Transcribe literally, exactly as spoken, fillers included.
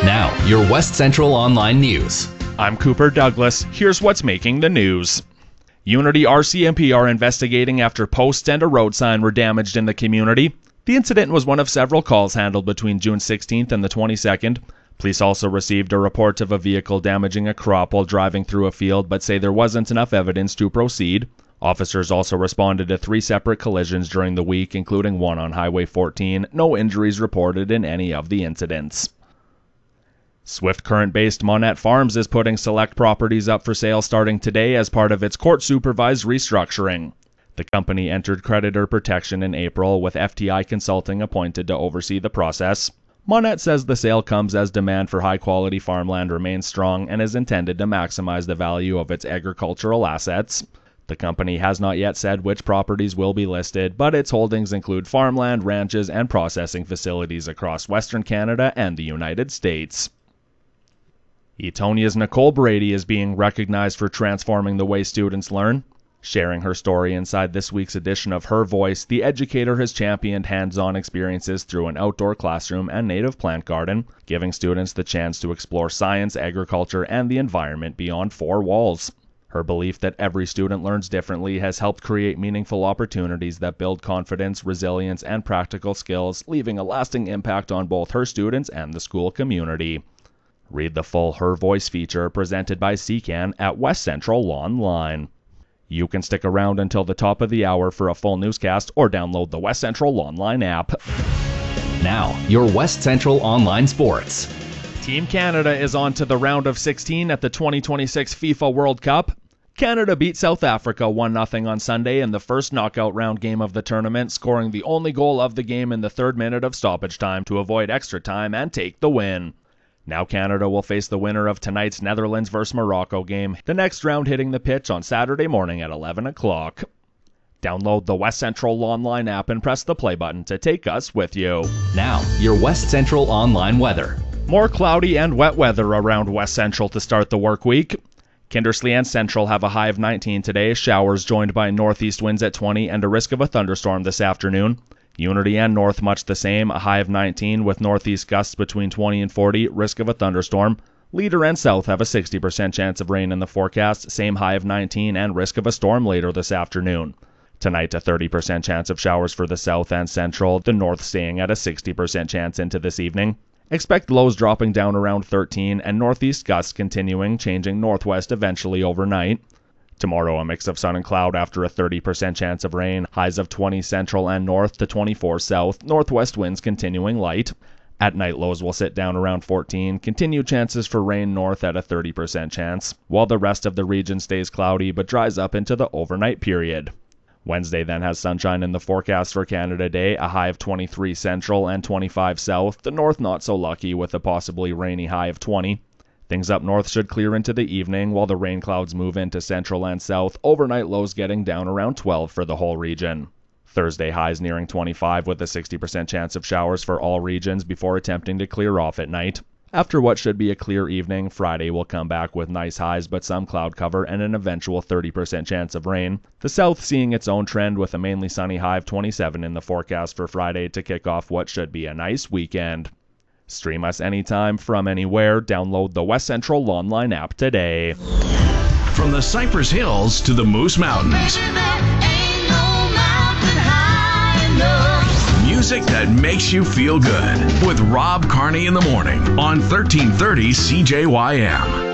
Now, your West Central Online News. I'm Cooper Douglas. Here's what's making the news. Unity R C M P are investigating after posts and a road sign were damaged in the community. The incident was one of several calls handled between June sixteenth and the twenty-second. Police also received a report of a vehicle damaging a crop while driving through a field, but say there wasn't enough evidence to proceed. Officers also responded to three separate collisions during the week, including one on Highway fourteen. No injuries reported in any of the incidents. Swift Current-based Monette Farms is putting select properties up for sale starting today as part of its court-supervised restructuring. The company entered creditor protection in April, with F T I Consulting appointed to oversee the process. Monette says the sale comes as demand for high-quality farmland remains strong and is intended to maximize the value of its agricultural assets. The company has not yet said which properties will be listed, but its holdings include farmland, ranches, and processing facilities across Western Canada and the United States. Etonia's Nicole Brady is being recognized for transforming the way students learn. Sharing her story inside this week's edition of Her Voice, the educator has championed hands-on experiences through an outdoor classroom and native plant garden, giving students the chance to explore science, agriculture, and the environment beyond four walls. Her belief that every student learns differently has helped create meaningful opportunities that build confidence, resilience, and practical skills, leaving a lasting impact on both her students and the school community. Read the full Her Voice feature presented by C C A N at West Central Online. You can stick around until the top of the hour for a full newscast or download the West Central Online app. Now, your West Central Online Sports. Team Canada is on to the round of sixteen at the twenty twenty-six FIFA World Cup. Canada beat South Africa one nothing on Sunday in the first knockout round game of the tournament, scoring the only goal of the game in the third minute of stoppage time to avoid extra time and take the win. Now Canada will face the winner of tonight's Netherlands versus Morocco game, the next round hitting the pitch on Saturday morning at eleven o'clock. Download the West Central Online app and press the play button to take us with you. Now, your West Central Online weather. More cloudy and wet weather around West Central to start the work week. Kindersley and Central have a high of nineteen today, showers joined by northeast winds at twenty and a risk of a thunderstorm this afternoon. Unity and North much the same, a high of nineteen with northeast gusts between twenty and forty, risk of a thunderstorm. Leader and South have a sixty percent chance of rain in the forecast, same high of nineteen and risk of a storm later this afternoon. Tonight a thirty percent chance of showers for the South and Central, the North staying at a sixty percent chance into this evening. Expect lows dropping down around thirteen and northeast gusts continuing, changing northwest eventually overnight. Tomorrow a mix of sun and cloud after a thirty percent chance of rain, highs of twenty Central and North to twenty-four South, northwest winds continuing light. At night lows will sit down around fourteen, continued chances for rain north at a thirty percent chance, while the rest of the region stays cloudy but dries up into the overnight period. Wednesday then has sunshine in the forecast for Canada Day, a high of twenty-three Central and twenty-five South, the North not so lucky with a possibly rainy high of twenty. Things up north should clear into the evening while the rain clouds move into Central and South, overnight lows getting down around twelve for the whole region. Thursday highs nearing twenty-five with a sixty percent chance of showers for all regions before attempting to clear off at night. After what should be a clear evening, Friday will come back with nice highs but some cloud cover and an eventual thirty percent chance of rain. The South seeing its own trend with a mainly sunny high of twenty-seven in the forecast for Friday to kick off what should be a nice weekend. Stream us anytime from anywhere. Download the West Central Online app today. From the Cypress Hills to the Moose Mountains. Music that makes you feel good with Rob Carney in the morning on thirteen thirty C J Y M.